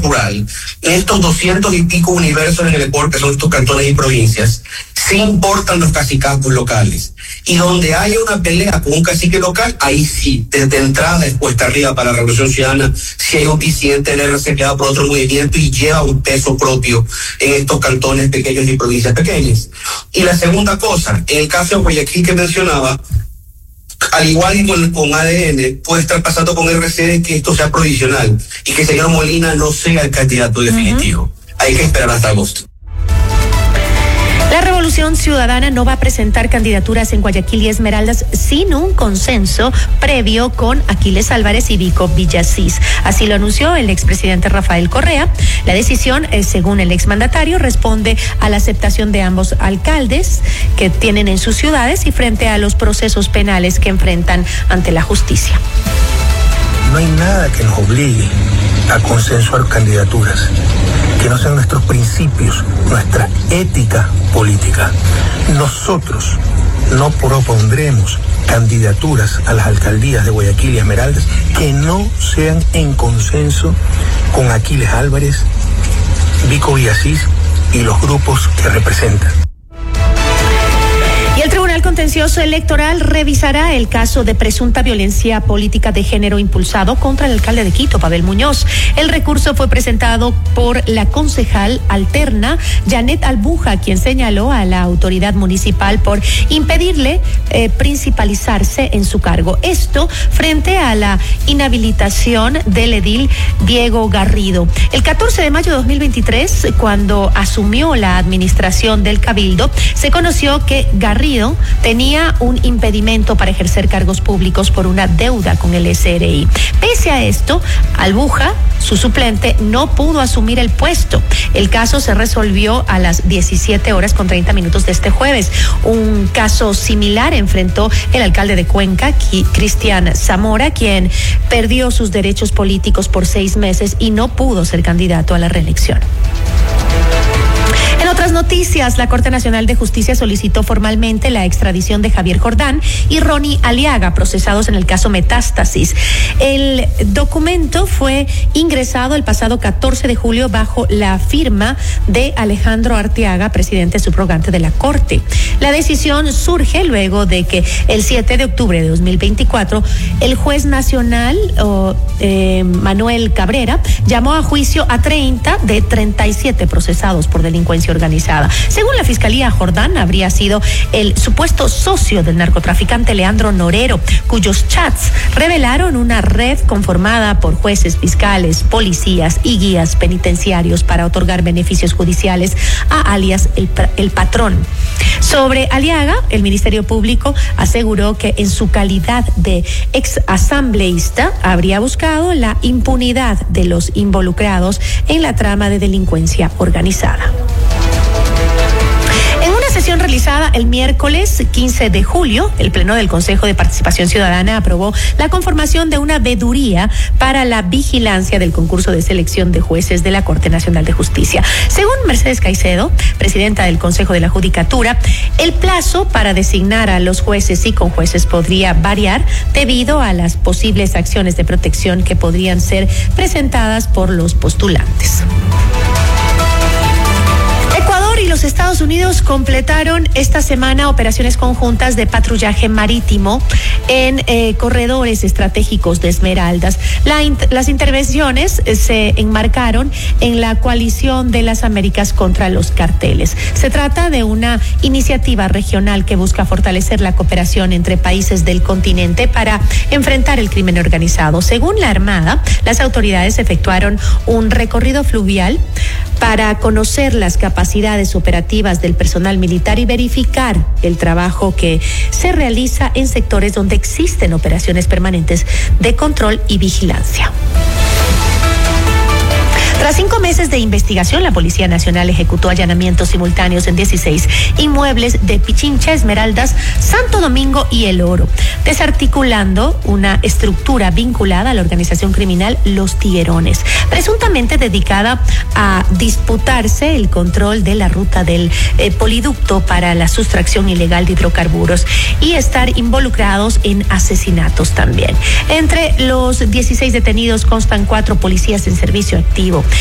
rural, en estos 200 y pico universos en el Ecuador, que son estos cantones y provincias, sí importan los cacicazgos locales. Y donde haya una pelea con un cacique local, ahí sí, desde entrada es cuesta arriba para la Revolución Ciudadana, si hay un disidente del RC que va por otro movimiento y lleva un peso propio en estos cantones pequeños y provincias pequeñas. Y la segunda cosa, en el caso de Guayaquil que mencionaba, al igual que con ADN, puede estar pasando con RC de que esto sea provisional y que el señor Molina no sea el candidato definitivo. Hay que esperar hasta agosto. La Revolución Ciudadana no va a presentar candidaturas en Guayaquil y Esmeraldas sin un consenso previo con Aquiles Álvarez y Vico Villasís. Así lo anunció el expresidente Rafael Correa. La decisión, según el exmandatario, responde a la aceptación de ambos alcaldes que tienen en sus ciudades y frente a los procesos penales que enfrentan ante la justicia. No hay nada que nos obligue a consensuar candidaturas que no sean nuestros principios, nuestra ética política. Nosotros no propondremos candidaturas a las alcaldías de Guayaquil y Esmeraldas que no sean en consenso con Aquiles Álvarez, Vico Villasís y los grupos que representan. El Tribunal Contencioso Electoral revisará el caso de presunta violencia política de género impulsado contra el alcalde de Quito, Pavel Muñoz. El recurso fue presentado por la concejal alterna Janet Albuja, quien señaló a la autoridad municipal por impedirle principalizarse en su cargo. Esto frente a la inhabilitación del edil Diego Garrido. El 14 de mayo de 2023, cuando asumió la administración del Cabildo, se conoció que Garrido tenía un impedimento para ejercer cargos públicos por una deuda con el SRI. Pese a esto, Albuja, su suplente, no pudo asumir el puesto. El caso se resolvió a las 17:30 de este jueves. Un caso similar enfrentó el alcalde de Cuenca, Cristian Zamora, quien perdió sus derechos políticos por 6 meses y no pudo ser candidato a la reelección. En otras noticias, la Corte Nacional de Justicia solicitó formalmente la extradición de Javier Jordán y Ronnie Aliaga, procesados en el caso Metástasis. El documento fue ingresado el pasado 14 de julio bajo la firma de Alejandro Arteaga, presidente subrogante de la Corte. La decisión surge luego de que el 7 de octubre de 2024, el juez nacional, Manuel Cabrera, llamó a juicio a 30 de 37 procesados por delincuencia organizada. Según la Fiscalía, Jordán habría sido el supuesto socio del narcotraficante Leandro Norero, cuyos chats revelaron una red conformada por jueces, fiscales, policías y guías penitenciarios para otorgar beneficios judiciales a alias el Patrón. Sobre Aliaga, el Ministerio Público aseguró que en su calidad de ex asambleísta habría buscado la impunidad de los involucrados en la trama de delincuencia organizada. En una sesión realizada el miércoles 15 de julio, el Pleno del Consejo de Participación Ciudadana aprobó la conformación de una veeduría para la vigilancia del concurso de selección de jueces de la Corte Nacional de Justicia. Según Mercedes Caicedo, presidenta del Consejo de la Judicatura, el plazo para designar a los jueces y conjueces podría variar debido a las posibles acciones de protección que podrían ser presentadas por los postulantes. Ecuador y los Estados Unidos completaron esta semana operaciones conjuntas de patrullaje marítimo en corredores estratégicos de Esmeraldas. Las intervenciones se enmarcaron en la coalición de las Américas contra los carteles. Se trata de una iniciativa regional que busca fortalecer la cooperación entre países del continente para enfrentar el crimen organizado. Según la Armada, las autoridades efectuaron un recorrido fluvial para conocer las capacidades operativas del personal militar y verificar el trabajo que se realiza en sectores donde existen operaciones permanentes de control y vigilancia. Tras 5 meses de investigación, la Policía Nacional ejecutó allanamientos simultáneos en 16 inmuebles de Pichincha, Esmeraldas, Santo Domingo y El Oro, desarticulando una estructura vinculada a la organización criminal Los Tiguerones, presuntamente dedicada a disputarse el control de la ruta del poliducto para la sustracción ilegal de hidrocarburos y estar involucrados en asesinatos también. Entre los 16 detenidos constan 4 policías en servicio activo.